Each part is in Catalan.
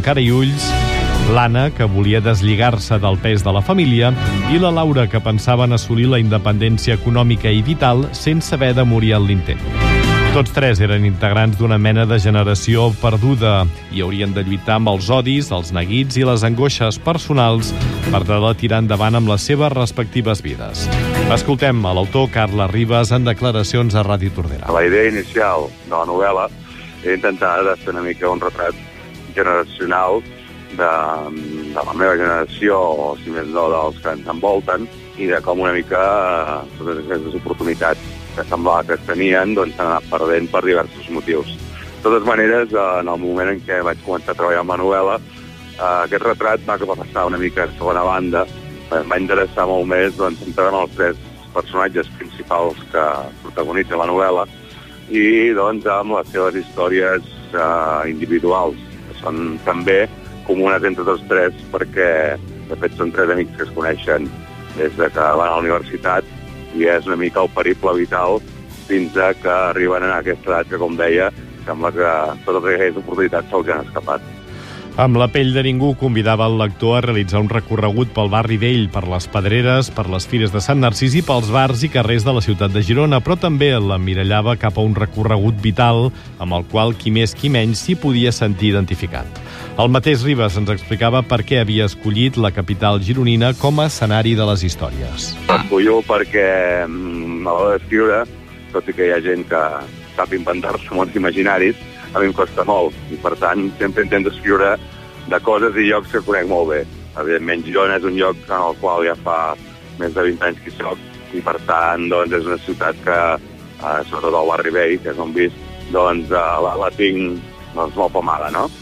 amb cara i ulls, l'Anna, que volia deslligar-se del pes de la família, i la Laura, que pensava en assolir la independència econòmica i vital sense haver de morir en l'intent. Tots tres eren integrants d'una mena de generació perduda i haurien de lluitar amb els odis, els neguits i les angoixes personals per tal de tirar endavant amb les seves respectives vides. Escoltem a l'autor Carles Ribas en declaracions a Ràdio Tordera. La idea inicial de la novel·la era intentar fer una mica un retrat generacional de la meva generació, o si més no, dels que ens envolten, i de com una mica totes aquestes oportunitats que semblava que es tenien, doncs s'han anat perdent per diversos motius. De totes maneres, en el moment en què vaig començar a treballar amb la novel·la, aquest retrat va passar una mica a segona banda. Em va interessar molt més entrar en els tres personatges principals que protagonitzen la novel·la i amb les seves històries individuals, que són també comunes entre tots tres, perquè de fet són tres amics que es coneixen des que van a la universitat i és una mica el periple vital fins que arriben a aquesta edat que, com deia, sembla que totes aquestes oportunitats se'ls han escapat. Amb la pell de ningú convidava el lector a realitzar un recorregut pel barri vell, per les Pedreres, per les Fires de Sant Narcís i pels bars i carrers de la ciutat de Girona, però també l'emmirallava cap a un recorregut vital amb el qual qui més qui menys s'hi podia sentir identificat. El mateix Ribas ens explicava per què havia escollit la capital gironina com a escenari de les històries. L'escollo perquè a l'hora d'escriure, tot i que hi ha gent que sap inventar-se mons imaginaris, a mi em costa molt, i per tant sempre intento escriure de coses i llocs que conec molt bé. Evidentment, Girona és un lloc en el qual ja fa més de 20 anys que hi soc, i per tant és una ciutat que, sobretot al barri vell, que és on visc, la tinc molt pamada, no?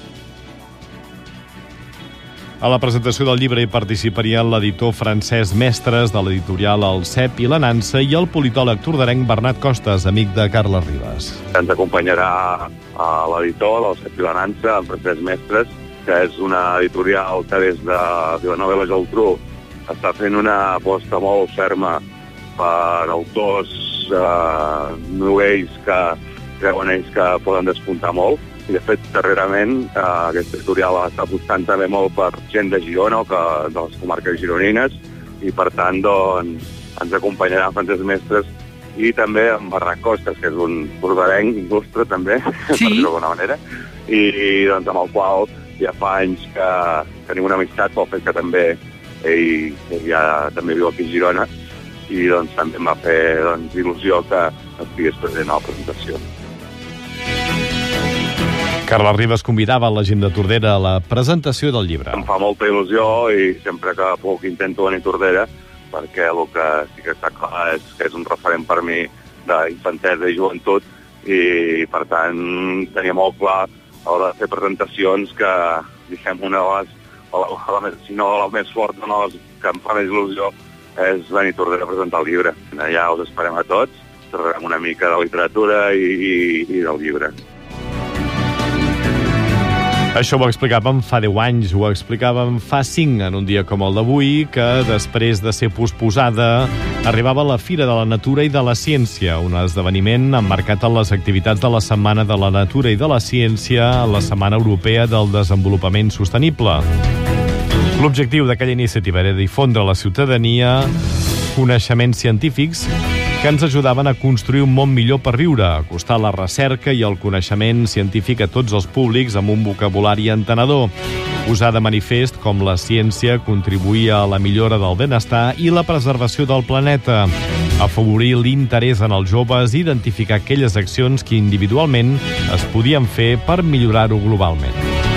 A la presentació del llibre hi participarien l'editor Francesc Mestres de l'editorial El Cep i la Nansa i el politòleg tordarenc Bernat Costas, amic de Carles Ribas. Ens acompanyarà l'editor del Cep i la Nansa, en Francesc Mestres, que és una editorial que des de Vilanova i la Geltrú està fent una aposta molt ferma per autors novells que creuen ells que poden despuntar molt. I, de fet, darrerament, aquesta editorial està apostant també molt per gent de Girona o de les comarques gironines i, per tant, ens acompanyarà Francesc Mestres i també en Bernat Costas, que és un tordarenc il·lustre, també, per dir-ho d'alguna manera, i amb el qual ja fa anys que tenim una amistat pel fet que també ell ja també viu aquí a Girona i també em va fer il·lusió que estigués present a la presentació. Carles Ribas convidava la gent de Tordera a la presentació del llibre. Em fa molta il·lusió i sempre que puc intento venir a Tordera perquè el que sí que està clar és que és un referent per mi d'infantesa i joventut i, per tant, tenia molt clar a l'hora de fer presentacions que, diguem, si no la més forta, que em fa més il·lusió és venir a Tordera a presentar el llibre. Allà us esperem a tots, parlarem una mica de literatura i del llibre. Això ho explicàvem fa 10 anys, ho explicàvem fa 5 en un dia com el d'avui, que després de ser posposada arribava la Fira de la Natura i de la Ciència, un esdeveniment emmarcat en les activitats de la Setmana de la Natura i de la Ciència, la Setmana Europea del Desenvolupament Sostenible. L'objectiu d'aquella iniciativa era difondre a la ciutadania coneixements científics que ens ajudaven a construir un món millor per viure, acostar la recerca i el coneixement científic a tots els públics amb un vocabulari entenedor, posar de manifest com la ciència contribuïa a la millora del benestar i la preservació del planeta, afavorir l'interès en els joves i identificar aquelles accions que individualment es podien fer per millorar-ho globalment.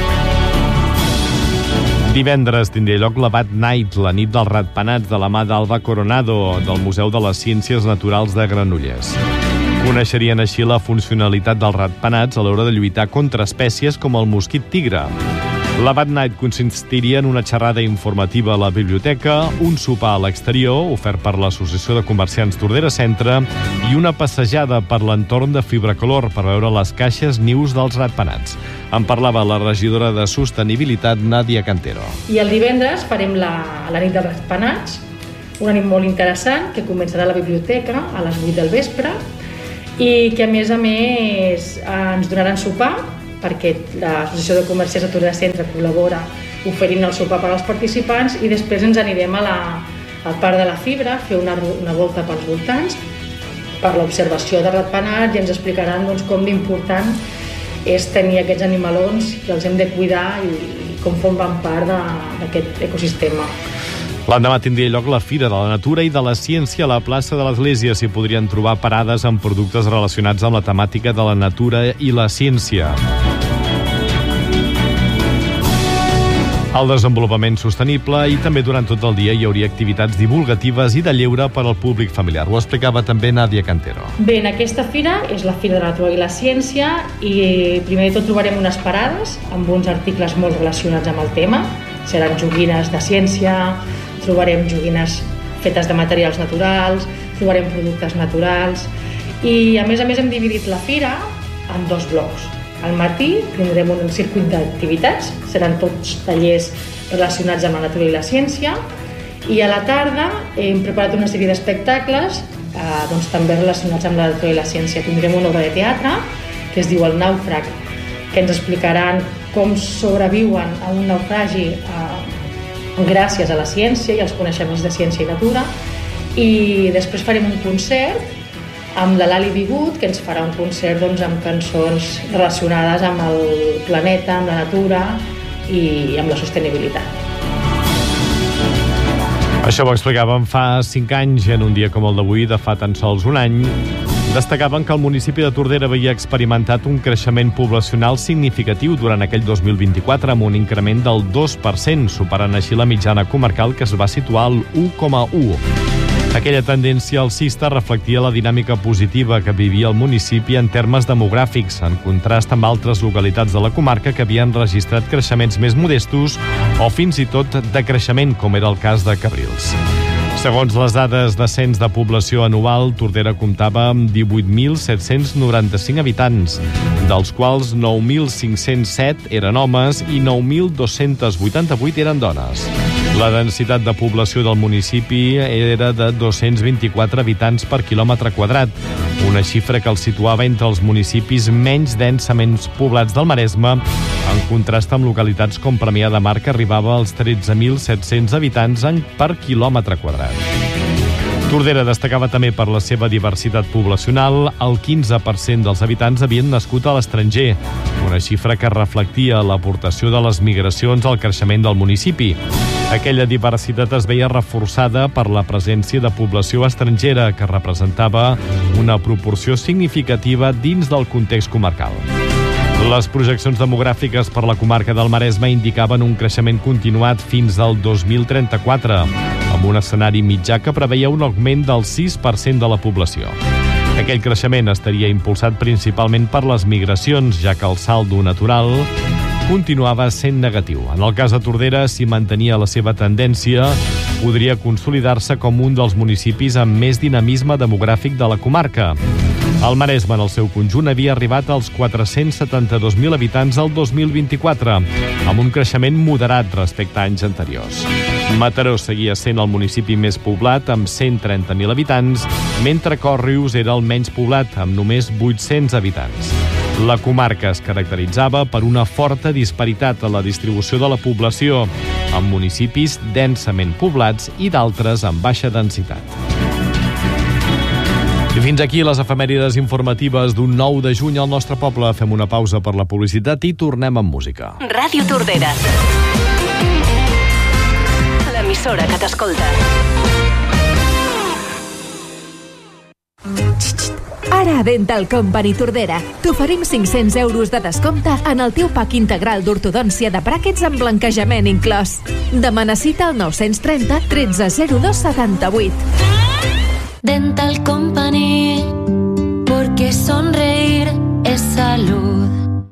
Divendres tindria lloc la Bad Night, la nit dels ratpenats, de la mà d'Alba Coronado, del Museu de les Ciències Naturals de Granollers. Coneixerien així la funcionalitat dels ratpenats a l'hora de lluitar contra espècies com el mosquit tigre. La Bad Night consistiria en una xerrada informativa a la biblioteca, un sopar a l'exterior, ofert per l'Associació de Comerciants Tordera Centre, i una passejada per l'entorn de Fibracolor per veure les caixes nius dels ratpenats. En parlava la regidora de Sostenibilitat, Nàdia Cantero. I el divendres farem la nit dels ratpenats, una nit molt interessant que començarà a la biblioteca a les 8 del vespre i que, a més, ens donaran sopar perquè l'Associació de Comerciants de Tordera Centre col·labora oferint el sopar per als participants, i després ens anirem al Parc de la Fibra, fer una volta pels voltants per l'observació de ratpenats, i ens explicaran com d'important és tenir aquests animalons, que els hem de cuidar i com formen part d'aquest ecosistema. L'endemà tindria lloc la Fira de la Natura i de la Ciència a la plaça de l'Església. S'hi podrien trobar parades amb productes relacionats amb la temàtica de la natura i la ciència. El desenvolupament sostenible, i també durant tot el dia hi hauria activitats divulgatives i de lleure per al públic familiar. Ho explicava també Nàdia Cantero. Bé, en aquesta fira és la Fira de la Natura i la Ciència, i primer de tot trobarem unes parades amb uns articles molt relacionats amb el tema. Seran joguines de ciència, trobarem joguines fetes de materials naturals, trobarem productes naturals, i a més hem dividit la fira en 2 blocs. Al matí tindrem un circuit d'activitats, seran tots tallers relacionats amb la natura i la ciència, i a la tarda hem preparat una sèrie d'espectacles també relacionats amb la natura i la ciència. Tindrem una obra de teatre que es diu El nàufrag, que ens explicaran com sobreviuen a un naufragi gràcies a la ciència i als coneixements de ciència i natura, i després farem un concert amb la Lali Bigut, que ens farà un concert amb cançons relacionades amb el planeta, amb la natura i amb la sostenibilitat. Això ho explicàvem fa 5 anys, en un dia com el d'avui, de fa tan sols un any. Destacaven que el municipi de Tordera havia experimentat un creixement poblacional significatiu durant aquell 2024, amb un increment del 2%, superant així la mitjana comarcal, que es va situar al 1,1%. Aquella tendència alcista reflectia la dinàmica positiva que vivia el municipi en termes demogràfics, en contrast amb altres localitats de la comarca que havien registrat creixements més modestos o fins i tot de creixement, com era el cas de Cabrils. Segons les dades de cens de població anual, Tordera comptava amb 18.795 habitants, dels quals 9.507 eren homes i 9.288 eren dones. La densitat de població del municipi era de 224 habitants per quilòmetre quadrat, una xifra que el situava entre els municipis menys densament poblats del Maresme, en contrast amb localitats com Premià de Mar, que arribava als 13.700 habitants per quilòmetre quadrat. Tordera destacava també per la seva diversitat poblacional. El 15% dels habitants havien nascut a l'estranger, una xifra que reflectia l'aportació de les migracions al creixement del municipi. Aquella diversitat es veia reforçada per la presència de població estrangera, que representava una proporció significativa dins del context comarcal. Les projeccions demogràfiques per la comarca del Maresme indicaven un creixement continuat fins al 2034, amb un escenari mitjà que preveia un augment del 6% de la població. Aquell creixement estaria impulsat principalment per les migracions, ja que el saldo natural continuava sent negatiu. En el cas de Tordera, si mantenia la seva tendència, podria consolidar-se com un dels municipis amb més dinamisme demogràfic de la comarca. El Maresme, en el seu conjunt, havia arribat als 472.000 habitants el 2024, amb un creixement moderat respecte a anys anteriors. Mataró seguia sent el municipi més poblat, amb 130.000 habitants, mentre que Òrrius era el menys poblat, amb només 800 habitants. La comarca es caracteritzava per una forta disparitat a la distribució de la població, amb municipis densament poblats i d'altres amb baixa densitat. I fins aquí les efemèrides informatives d'un 9 de juny al nostre poble. Fem una pausa per la publicitat i tornem amb música. Ràdio Tordera, l'emissora que t'escolta. Ara a Dental Company Tordera t'oferim 500 euros de descompte en el teu pack integral d'ortodòncia de bràquets amb blanquejament inclòs. Demana cita al 930 13 02 78. Dental Company, porque sonreír es salud.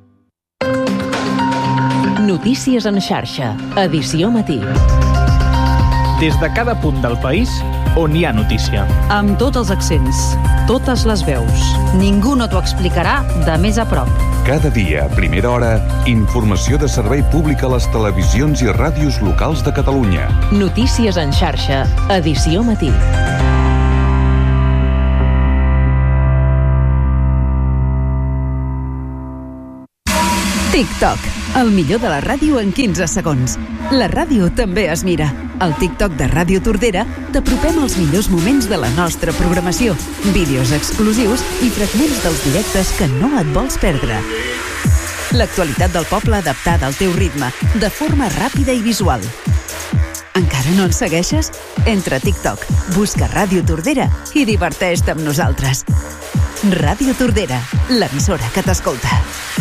Notícies en xarxa, edició matí. Des de cada punt del país on hi ha notícia. Amb tots els accents, totes les veus. Ningú no t'ho explicarà de més a prop. Cada dia, a primera hora, informació de servei públic a les televisions i ràdios locals de Catalunya. Notícies en xarxa, edició matí. TikTok, el millor de la ràdio en 15 segons. La ràdio també es mira. Al TikTok de Ràdio Tordera t'apropem els millors moments de la nostra programació, vídeos exclusius i fragments dels directes que no et vols perdre. L'actualitat del poble adaptada al teu ritme, de forma ràpida i visual. Encara no ens segueixes? Entra a TikTok, busca Ràdio Tordera i diverteix-te amb nosaltres. Ràdio Tordera, l'emissora que t'escolta.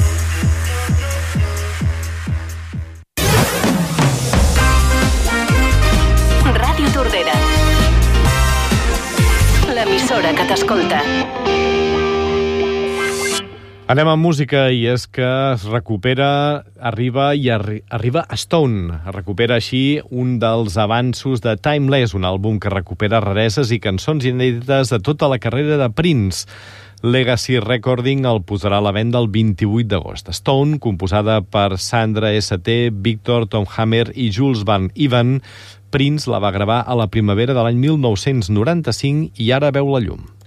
Ràdio Tordera, l'emissora que t'escolta. Anem amb música, i és que es recupera, arriba Stone. Es recupera així un dels avanços de Timeless, un àlbum que recupera rareses i cançons inèdites de tota la carrera de Prince. Legacy Recording el posarà a la venda el 28 d'agost. Stone, composada per Sandra St., Victor, Tom Hammer i Jules Van Even, Prince la va gravar a la primavera de l'any 1995 i ara veu la llum.